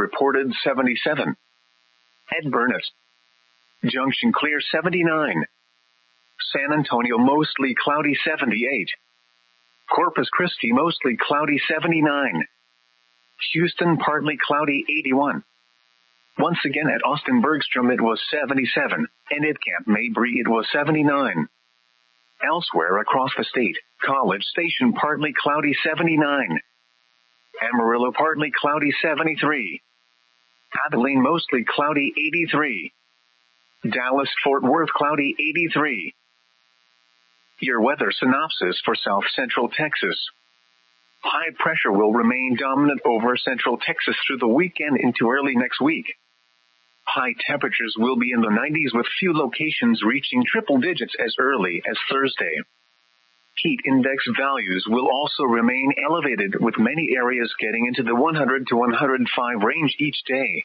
reported 77. At Burnett Junction clear 79. San Antonio mostly cloudy 78. Corpus Christi mostly cloudy 79. Houston partly cloudy 81. Once again at Austin Bergstrom it was 77, and at Camp Mabry it was 79. Elsewhere across the state, College Station partly cloudy 79. Amarillo partly cloudy 73. Abilene mostly cloudy 83. Dallas-Fort Worth cloudy 83. Your weather synopsis for South Central Texas. High pressure will remain dominant over Central Texas through the weekend into early next week. High temperatures will be in the 90s with few locations reaching triple digits as early as Thursday. Heat index values will also remain elevated with many areas getting into the 100 to 105 range each day.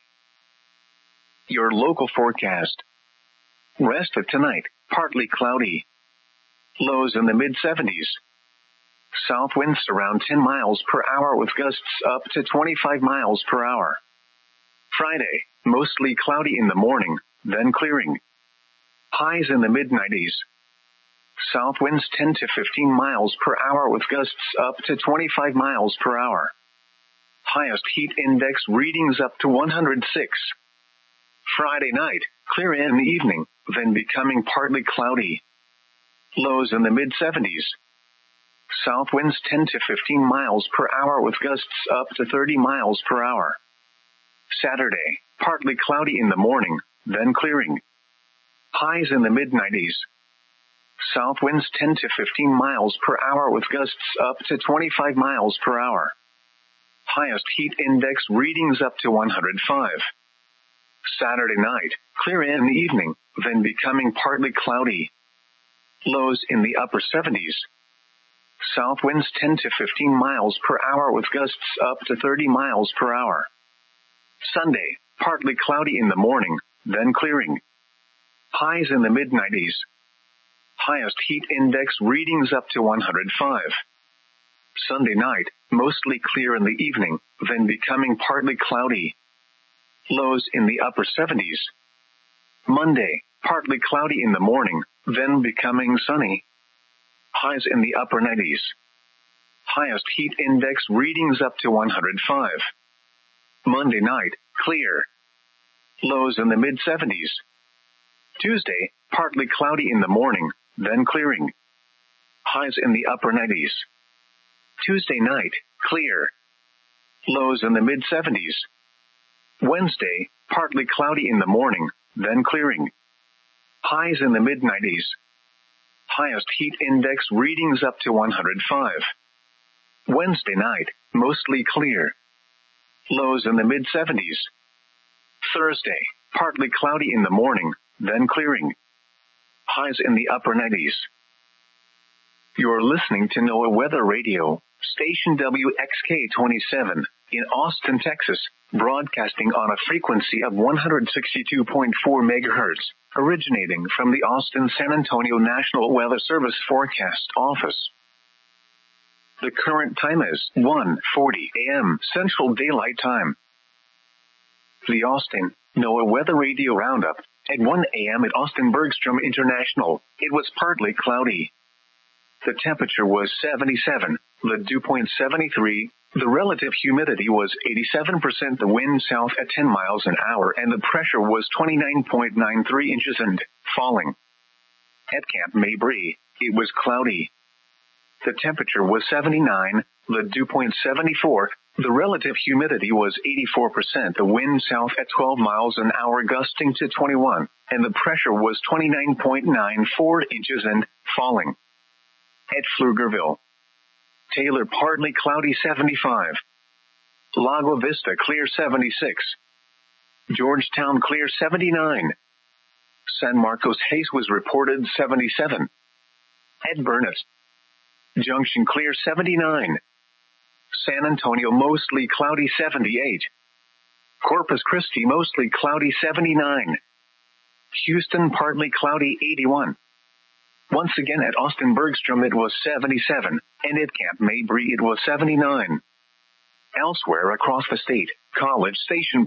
Your local forecast. Rest of tonight, partly cloudy. Lows in the mid-70s. South winds around 10 miles per hour with gusts up to 25 miles per hour. Friday, mostly cloudy in the morning, then clearing. Highs in the mid-90s. South winds 10 to 15 miles per hour with gusts up to 25 miles per hour. Highest heat index readings up to 106. Friday night, clear in the evening, then becoming partly cloudy. Lows in the mid-70s. South winds 10 to 15 miles per hour with gusts up to 30 miles per hour. Saturday, partly cloudy in the morning, then clearing. Highs in the mid-90s. South winds 10 to 15 miles per hour with gusts up to 25 miles per hour. Highest heat index readings up to 105. Saturday night, clear in the evening, then becoming partly cloudy. Lows in the upper 70s. South winds 10 to 15 miles per hour with gusts up to 30 miles per hour. Sunday, partly cloudy in the morning, then clearing. Highs in the mid-90s. Highest heat index readings up to 105. Sunday night, mostly clear in the evening, then becoming partly cloudy. Lows in the upper 70s. Monday, partly cloudy in the morning, then becoming sunny. Highs in the upper 90s. Highest heat index readings up to 105. Monday night, clear. Lows in the mid-70s. Tuesday, partly cloudy in the morning, then clearing. Highs in the upper 90s. Tuesday night, clear. Lows in the mid-70s. Wednesday, partly cloudy in the morning, then clearing. Highs in the mid-90s. Highest heat index readings up to 105. Wednesday night, mostly clear. Lows in the mid-70s. Thursday, partly cloudy in the morning, then clearing. Highs in the upper 90s. You're listening to NOAA Weather Radio, station WXK-27, in Austin, Texas, broadcasting on a frequency of 162.4 megahertz, originating from the Austin-San Antonio National Weather Service Forecast Office. The current time is 1:40 a.m. Central Daylight Time. The Austin NOAA Weather Radio Roundup. At 1 a.m. at Austin Bergstrom International, it was partly cloudy. The temperature was 77, the dew point 73, the relative humidity was 87%, the wind south at 10 miles an hour, and the pressure was 29.93 inches and falling. At Camp Mabry, it was cloudy. The temperature was 79, the dew point 74, the relative humidity was 84%, the wind south at 12 miles an hour gusting to 21, and the pressure was 29.94 inches and falling. At Pflugerville, Taylor partly cloudy 75. Lago Vista clear 76. Georgetown clear 79. San Marcos Hayes was reported 77. At Burnett Junction clear 79. San Antonio mostly cloudy 78. Corpus Christi mostly cloudy 79. Houston partly cloudy 81. Once again at Austin Bergstrom it was 77, and at Camp Mabry it was 79. Elsewhere across the state, College Station